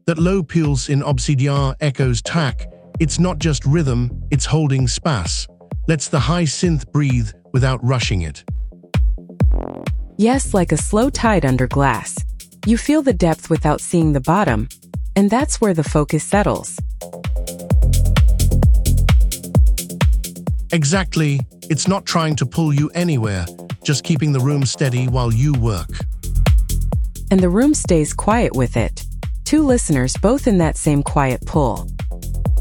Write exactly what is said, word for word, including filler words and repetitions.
That low pulse in Obsidian echoes tack. It's not just rhythm, it's holding space. Lets the high synth breathe without rushing it. Yes, like a slow tide under glass. You feel the depth without seeing the bottom, and that's where the focus settles. Exactly. It's not trying to pull you anywhere, just keeping the room steady while you work. And the room stays quiet with it. Two listeners both in that same quiet pull.